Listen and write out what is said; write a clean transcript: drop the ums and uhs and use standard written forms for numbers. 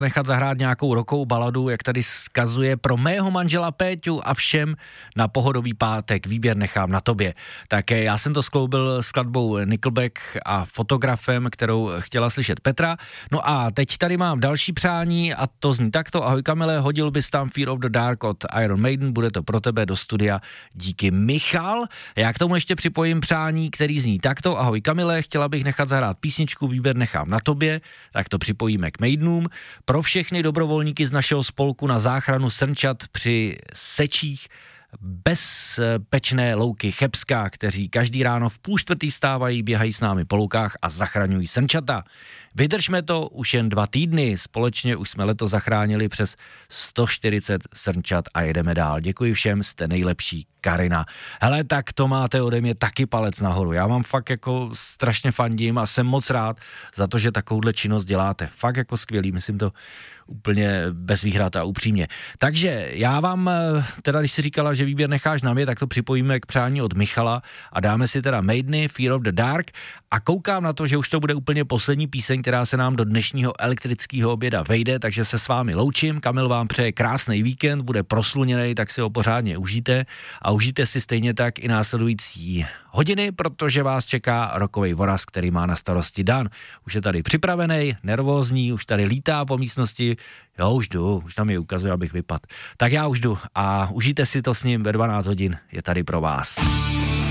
nechat zahrát nějakou rockovou baladu, jak tady zkazuje pro mého manžela Péťu a všem na pohodový pátek. Výběr nechám na tobě. Tak já jsem to skloubil skladbou Nickelback a Fotografem, kterou chtěla slyšet Petra. No a teď tady mám další přání a to zní takto. Ahoj Kamile, hodil bys tam Fear of the Dark od Iron Maiden, bude to pro tebe do studia. Díky Michal. Já k tomu ještě připojím přání, který zní takto. Ahoj Kamile, chtěla bych nechat zahrát písničku, výběr nechám na tobě, tak to připojíme k Maidenům. Pro všechny dobrovolníky z našeho spolku na záchranu srnčat při sečích bezpečné louky Chebská, kteří každý ráno v 3:30 vstávají, běhají s námi po loukách a zachraňují srnčata. Vydržme to už jen 2 týdny, společně už jsme letos zachránili přes 140 srnčat a jedeme dál. Děkuji všem, jste nejlepší, Karina. Hele, tak to máte ode mě taky palec nahoru. Já vám fakt jako strašně fandím a jsem moc rád za to, že takovouhle činnost děláte. Fakt jako skvělý, myslím to úplně bez výhrad a upřímně. Takže já vám, teda když si říkala, že výběr necháš na mě, tak to připojíme k přání od Michala a dáme si teda Maideny, Fear of the Dark a koukám na to, že už to bude úplně poslední píseň, která se nám do dnešního elektrického oběda vejde, takže se s vámi loučím. Kamil vám přeje krásný víkend, bude prosluněnej, tak si ho pořádně užijte a užijte si stejně tak i následující hodiny, protože vás čeká rokovej voraz, který má na starosti Dan. Už je tady připravený, nervózní, už tady lítá po místnosti. Jo, už jdu, už tam je ukazuje, abych vypadl. Tak já už jdu a užijte si to s ním ve 12 hodin, je tady pro vás.